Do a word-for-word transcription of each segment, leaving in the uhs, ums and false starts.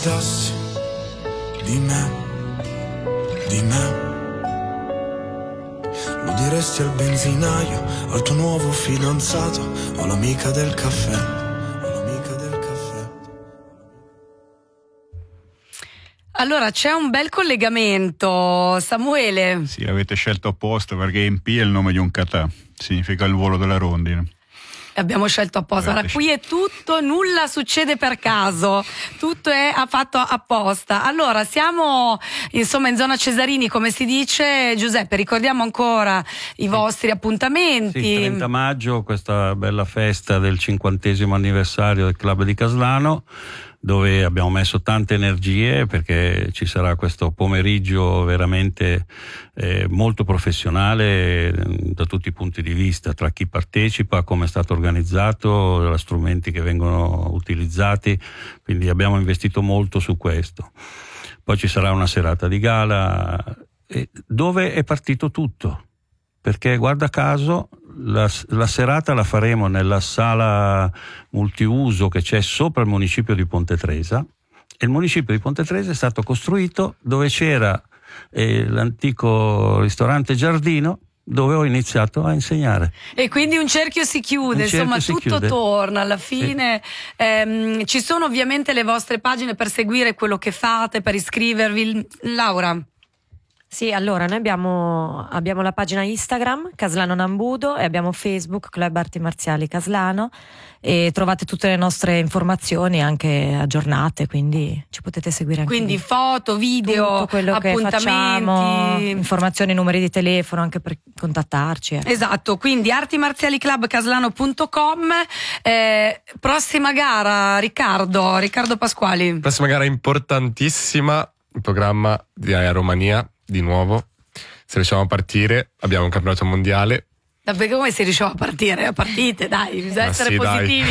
fidassi di me, di me. Lo diresti al benzinaio, al tuo nuovo fidanzato, o l'amica del caffè, o l'amica del caffè. Allora c'è un bel collegamento, Samuele. Sì, avete scelto apposta perché M P è il nome di un kata, significa il volo della rondine. Abbiamo scelto apposta. Ora qui è tutto, nulla succede per caso, tutto è fatto apposta. Allora siamo insomma in zona Cesarini, come si dice. Giuseppe, ricordiamo ancora i sì. vostri appuntamenti. Sì, trenta maggio, questa bella festa del cinquantesimo anniversario del Club di Caslano, dove abbiamo messo tante energie, perché ci sarà questo pomeriggio veramente eh, molto professionale eh, da tutti i punti di vista, tra chi partecipa, come è stato organizzato, gli strumenti che vengono utilizzati, quindi abbiamo investito molto su questo. Poi ci sarà una serata di gala eh, dove è partito tutto, perché guarda caso La, la serata la faremo nella sala multiuso che c'è sopra il municipio di Ponte Tresa, e il municipio di Ponte Tresa è stato costruito dove c'era eh, l'antico ristorante Giardino, dove ho iniziato a insegnare. E quindi un cerchio si chiude, Un cerchio insomma si tutto chiude. torna alla fine. Sì. Ehm, ci sono ovviamente le vostre pagine per seguire quello che fate, per iscrivervi. Laura? Sì, allora noi abbiamo, abbiamo la pagina Instagram Caslano Nambudo e abbiamo Facebook Club Arti Marziali Caslano, e trovate tutte le nostre informazioni anche aggiornate, quindi ci potete seguire anche Quindi lì. foto, video, Tutto quello che facciamo, appuntamenti, informazioni, numeri di telefono anche per contattarci. Ecco. Esatto, quindi arti marziali club caslano punto com. Eh, prossima gara, Riccardo, Riccardo Pasquali. Prossima gara importantissima, il programma di Romania. Di nuovo, se riusciamo a partire, abbiamo un campionato mondiale. Perché come si riusciva a partire? A partite, dai, bisogna Ma essere sì, positivi.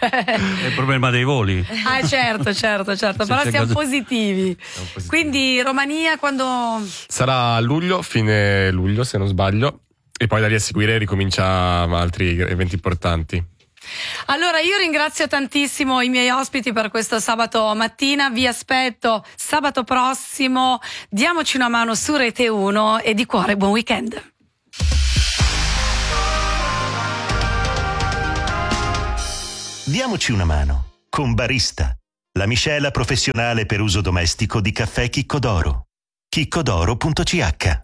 È il problema dei voli. Ah, certo, certo, certo, però c'è siamo cosa- positivi. Siamo positivi. Quindi Romania quando... Sarà a luglio, fine luglio se non sbaglio, e poi da lì a seguire ricomincia altri eventi importanti. Allora io ringrazio tantissimo i miei ospiti per questo sabato mattina, vi aspetto sabato prossimo, diamoci una mano su Rete uno e di cuore buon weekend. Diamoci una mano con Barista, la miscela professionale per uso domestico di caffè Chicco d'Oro. chicco d'oro punto c h